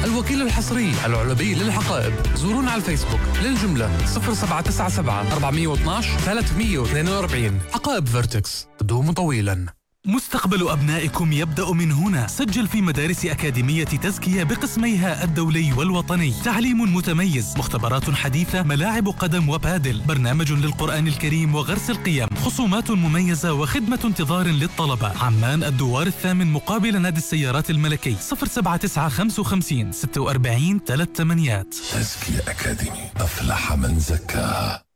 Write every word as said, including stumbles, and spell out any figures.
الوكيل الحصري العلبي للحقائب. زورونا على الفيسبوك للجملة صفر سبعة تسعة سبعة أربعمية واثناش ثلاثمية واثنين وأربعين. حقائب فيرتكس تدوم طويلا. مستقبل أبنائكم يبدأ من هنا. سجل في مدارس أكاديمية تزكية بقسميها الدولي والوطني. تعليم متميز، مختبرات حديثة، ملاعب قدم وبادل، برنامج للقرآن الكريم وغرس القيم، خصومات مميزة وخدمة انتظار للطلبة. عمان الدوار الثامن مقابل نادي السيارات الملكي. صفر سبعة تسعة خمسة وخمسين ستة وأربعين ثلاث ثمانيات. تزكية أكاديمي، أفلح من زكاها.